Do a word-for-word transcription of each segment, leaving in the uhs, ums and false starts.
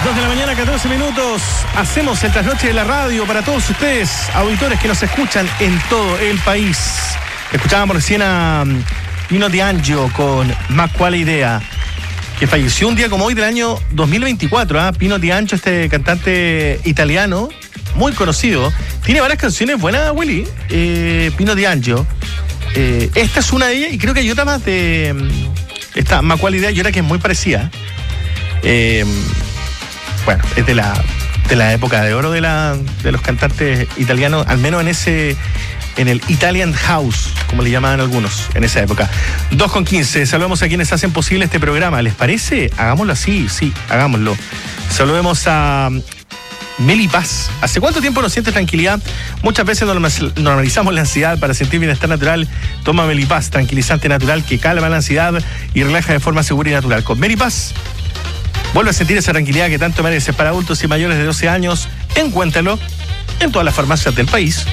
dos de la mañana, catorce minutos. Hacemos el trasnoche de la radio para todos ustedes, auditores que nos escuchan en todo el país. Escuchábamos recién a Pino D'Angio con Más Quale Idea, que falleció un día como hoy del año dos mil veinticuatro. ¿eh? Pino D'Angio, este cantante italiano, muy conocido. Tiene varias canciones buenas, Willy. Eh, Pino D'Angio. Eh, esta es una de ellas y creo que hay otra más de... Esta Más Quale Idea, y otra que es muy parecida. Eh... Bueno, es de la, de la época de oro de, la, de los cantantes italianos, al menos en ese, en el Italian House, como le llamaban algunos en esa época. dos con quince, saludamos a quienes hacen posible este programa. ¿Les parece? Hagámoslo así, sí, hagámoslo. Saludemos a Meli Paz. ¿Hace cuánto tiempo no sientes tranquilidad? Muchas veces normalizamos la ansiedad. Para sentir bienestar natural, toma Meli Paz, tranquilizante natural que calma la ansiedad y relaja de forma segura y natural. Con Meli Paz vuelve a sentir esa tranquilidad que tanto mereces. Para adultos y mayores de doce años, encuéntralo en todas las farmacias del país.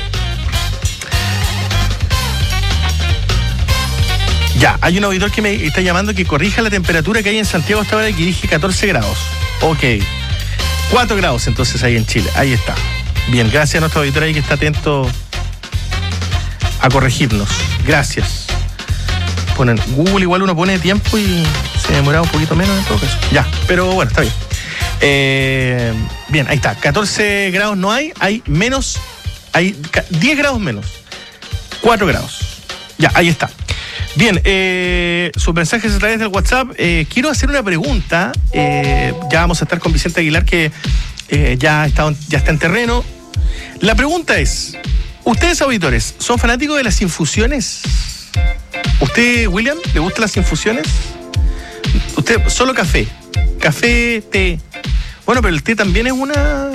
Ya, hay un auditor que me está llamando que corrija la temperatura que hay en Santiago hasta ahora y que dije catorce grados. Ok. cuatro grados entonces ahí en Chile. Ahí está. Bien, gracias a nuestro auditor ahí que está atento a corregirnos. Gracias. Ponen Google, igual uno pone tiempo y se demora un poquito menos en todo caso. Ya, pero bueno, está bien. Eh, bien, ahí está. catorce grados no hay, hay menos, hay diez grados menos. cuatro grados. Ya, ahí está. Bien, eh, sus mensajes a través del WhatsApp. Eh, quiero hacer una pregunta. Eh, ya vamos a estar con Vicente Aguilar, que eh, ya, está, ya está en terreno. La pregunta es, ¿ustedes, auditores, son fanáticos de las infusiones? ¿Usted, William, le gustan las infusiones? ¿Usted solo café? ¿Café, té? Bueno, pero el té también es una...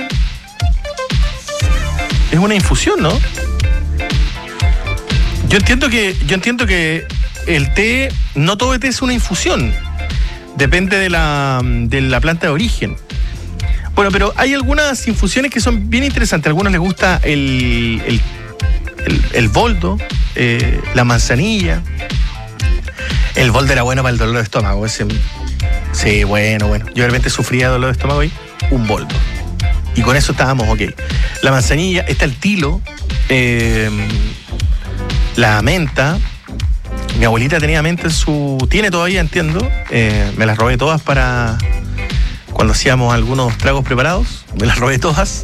Es una infusión, ¿no? Yo entiendo que, yo entiendo que el té, no todo el té es una infusión. Depende de la, de la planta de origen. Bueno, pero hay algunas infusiones que son bien interesantes. A algunos les gusta el, el, el, el boldo, eh, la manzanilla. El boldo era bueno para el dolor de estómago. Ese, sí, bueno, bueno. Yo de repente sufría de dolor de estómago y un boldo. Y con eso estábamos ok. La manzanilla, está el tilo, eh, la menta. Mi abuelita tenía menta en su... Tiene todavía, entiendo. Eh, me las robé todas para... Cuando hacíamos algunos tragos preparados. Me las robé todas.